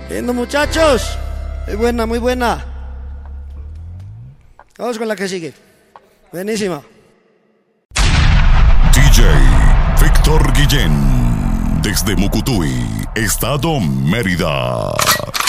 Lindo, muchachos. Muy buena, muy buena. Vamos con la que sigue. Buenísima. DJ Víctor Guillén, desde Mucutuy, Estado Mérida.